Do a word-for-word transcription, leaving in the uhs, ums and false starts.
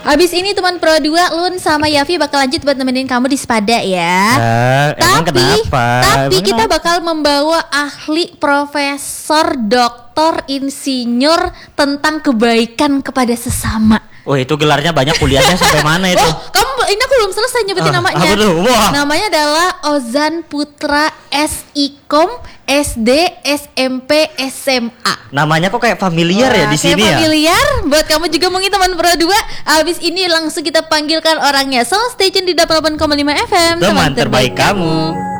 Abis ini teman Pro dua Lun sama Yafi bakal lanjut buat nemenin kamu di Sepada ya. Uh, tapi kenapa? tapi emang kita kenapa? bakal membawa ahli, profesor, doktor, insinyur tentang kebaikan kepada sesama. Oh itu gelarnya banyak, kuliahnya sampai mana itu? Oh, kamu ini aku belum selesai nyebutin Ah, namanya. apa tuh? Wah. Namanya adalah Ozan Putra S I K O M S D S M P S M A. Namanya kok kayak familiar ya di sini kayak ya? familiar buat kamu juga mungkin teman Pro dua. Abis ini langsung kita panggilkan orangnya. So stay tune di delapan puluh delapan koma lima F M. Teman terbaik kamu.